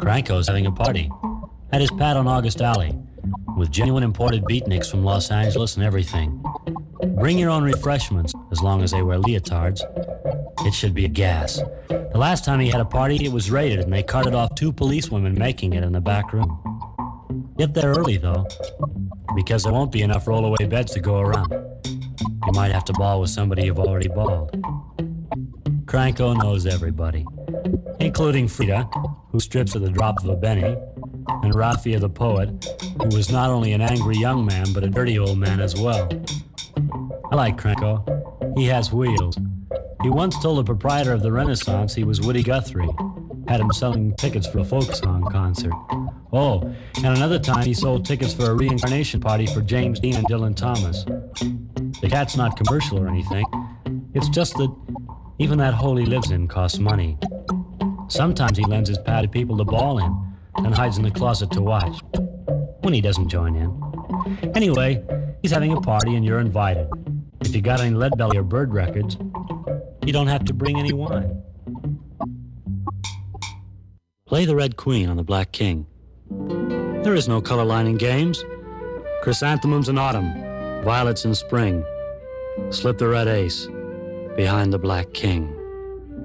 Cranko's having a party at his pad on August Alley with genuine imported beatniks from Los Angeles and everything. Bring your own refreshments as long as they wear leotards. It should be a gas. The last time he had a party, it was raided and they carted off 2 policewomen making it in the back room. Get there early, though, because there won't be enough rollaway beds to go around. You might have to ball with somebody you've already balled. Cranko knows everybody, including Frida, who strips at the drop of a penny, and Raffia the poet, who was not only an angry young man, but a dirty old man as well. I like Cranko. He has wheels. He once told the proprietor of the Renaissance he was Woody Guthrie, had him selling tickets for a folk song concert. Oh, and another time he sold tickets for a reincarnation party for James Dean and Dylan Thomas. The cat's not commercial or anything. It's just that even that hole he lives in costs money. Sometimes he lends his pad to people to ball in and hides in the closet to watch, when he doesn't join in. Anyway, he's having a party and you're invited. If you got any Leadbelly or Bird records, you don't have to bring any wine. Play the Red Queen on the Black King. There is no color line in games. Chrysanthemums in autumn, violets in spring. Slip the red ace behind the Black King.